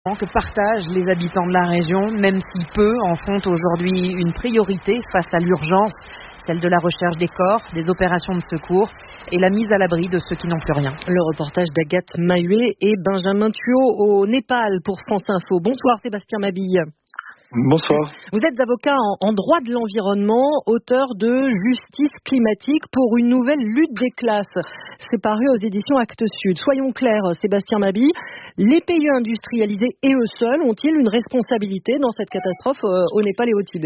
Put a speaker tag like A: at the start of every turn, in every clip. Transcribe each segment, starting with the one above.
A: que partagent les habitants de la région, même si peu en font aujourd'hui une priorité face à l'urgence, celle de la recherche des corps, des opérations de secours et la mise à l'abri de ceux qui n'ont plus rien.
B: Le reportage d'Agathe Mahué et Benjamin Thuot au Népal pour France Info. Bonsoir Sébastien Mabille.
C: Bonsoir.
B: Vous êtes avocat en droit de l'environnement, auteur de Justice climatique pour une nouvelle lutte des classes. C'est paru aux éditions Actes Sud. Soyons clairs, Sébastien Mabille, les pays industrialisés et eux seuls ont-ils une responsabilité dans cette catastrophe au Népal et au Tibet ?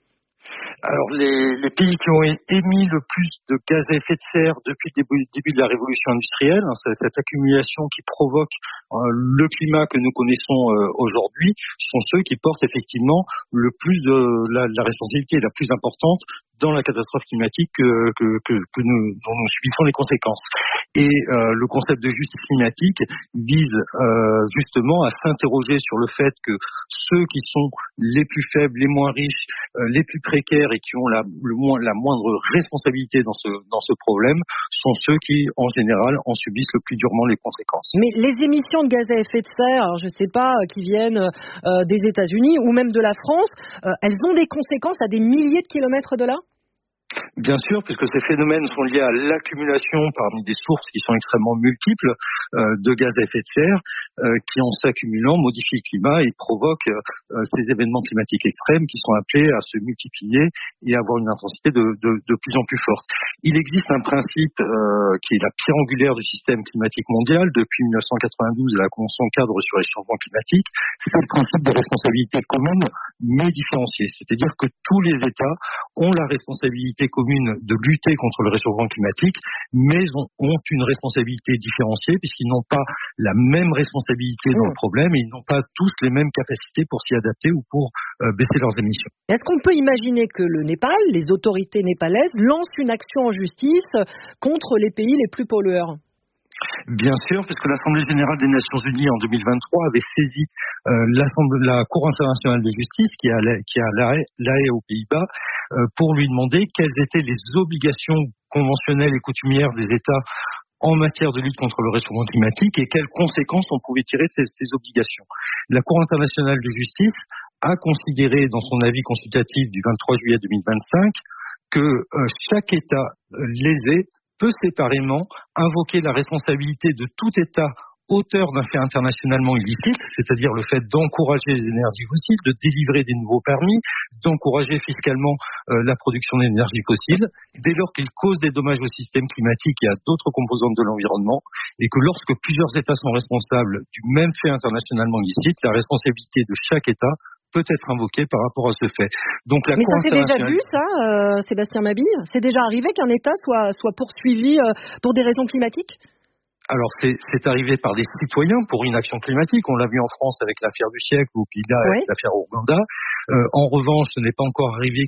C: Alors, les pays qui ont émis le plus de gaz à effet de serre depuis le début de la révolution industrielle, cette accumulation qui provoque le climat que nous connaissons aujourd'hui, sont ceux qui portent effectivement le plus de la responsabilité la plus importante dans la catastrophe climatique dont nous subissons les conséquences. Et le concept de justice climatique vise justement à s'interroger sur le fait que ceux qui sont les plus faibles, les moins riches, les plus précaires et qui ont la moindre responsabilité dans ce problème sont ceux qui, en général, en subissent le plus durement les conséquences.
B: Mais les émissions de gaz à effet de serre, alors je ne sais pas, qui viennent des États-Unis ou même de la France, elles ont des conséquences à des milliers de kilomètres de là ?
C: Bien sûr, puisque ces phénomènes sont liés à l'accumulation parmi des sources qui sont extrêmement multiples de gaz à effet de serre, qui en s'accumulant modifient le climat et provoquent ces événements climatiques extrêmes qui sont appelés à se multiplier et à avoir une intensité de plus en plus forte. Il existe un principe qui est la pierre angulaire du système climatique mondial depuis 1992 de la Convention cadre sur les changements climatiques, c'est le principe de responsabilité commune mais différenciée. C'est-à-dire que tous les États ont la responsabilité commune de lutter contre le réchauffement climatique, mais ont une responsabilité différenciée puisqu'ils n'ont pas la même responsabilité dans le problème et ils n'ont pas tous les mêmes capacités pour s'y adapter ou pour baisser leurs émissions.
B: Est-ce qu'on peut imaginer que le Népal, les autorités népalaises, lancent une action en justice contre les pays les plus pollueurs ?
C: Bien sûr, puisque l'Assemblée générale des Nations Unies en 2023 avait saisi la Cour internationale de justice qui est à La Haye aux Pays-Bas pour lui demander quelles étaient les obligations conventionnelles et coutumières des États en matière de lutte contre le réchauffement climatique et quelles conséquences on pouvait tirer de ces obligations. La Cour internationale de justice a considéré dans son avis consultatif du 23 juillet 2025 que chaque État lésé peut séparément invoquer la responsabilité de tout État auteur d'un fait internationalement illicite, c'est-à-dire le fait d'encourager les énergies fossiles, de délivrer des nouveaux permis, d'encourager fiscalement la production d'énergie fossile, dès lors qu'il cause des dommages au système climatique et à d'autres composantes de l'environnement, et que lorsque plusieurs États sont responsables du même fait internationalement illicite, la responsabilité de chaque État peut être invoquée par rapport à ce fait. Donc,
B: mais ça c'est déjà vu, ça, Sébastien Mabille ? C'est déjà arrivé qu'un État soit poursuivi pour des raisons climatiques ?
C: Alors, c'est arrivé par des citoyens pour une action climatique. On l'a vu en France avec l'affaire du siècle ou au Pays-Bas avec l'affaire Ouganda. En revanche, ce n'est pas encore arrivé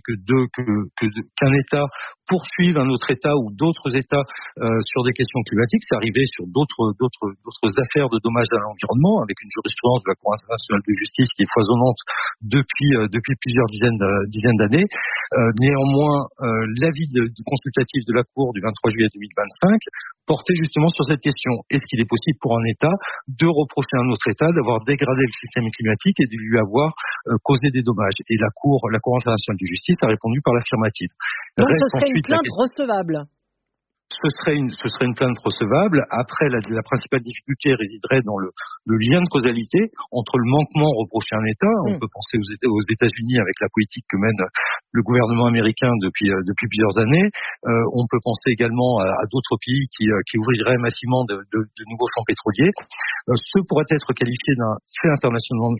C: qu'un État poursuive un autre État ou d'autres États sur des questions climatiques. C'est arrivé sur d'autres affaires de dommages à l'environnement avec une jurisprudence de la Cour internationale de justice qui est foisonnante depuis plusieurs dizaines d'années. Néanmoins, l'avis du consultatif de la Cour du 23 juillet 2025 portait justement sur cette question. Est-ce qu'il est possible pour un État de reprocher à un autre État d'avoir dégradé le système climatique et de lui avoir causé des dommages ? Et la Cour internationale de justice a répondu par l'affirmative.
B: Donc ce serait une plainte recevable ?
C: Ce serait une plainte recevable. Après, la principale difficulté résiderait dans le lien de causalité entre le manquement reproché à un État. On peut penser aux États-Unis avec la politique que mène le gouvernement américain depuis plusieurs années. On peut penser également à d'autres pays qui ouvriraient massivement de nouveaux champs pétroliers. Ce pourrait être qualifié d'un fait internationalement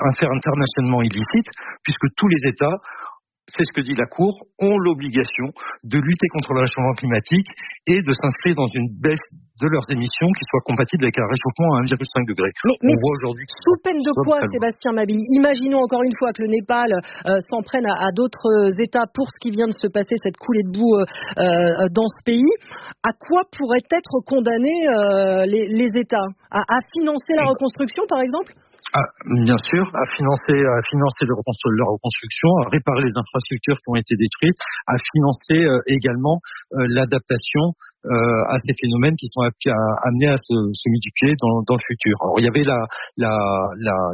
C: illicite, puisque tous les États, c'est ce que dit la Cour, ont l'obligation de lutter contre le réchauffement climatique et de s'inscrire dans une baisse de leurs émissions qui soit compatible avec un réchauffement à 1,5 degré.
B: Mais sous peine de quoi, Sébastien Mabille ? Imaginons encore une fois que le Népal s'en prenne à d'autres États pour ce qui vient de se passer, cette coulée de boue dans ce pays. À quoi pourraient être condamnés les États ? À financer la reconstruction, par exemple ?
C: Bien sûr, à financer la reconstruction, à réparer les infrastructures qui ont été détruites, à financer également l'adaptation à ces phénomènes qui sont amenés à se multiplier dans le futur. Alors, il y avait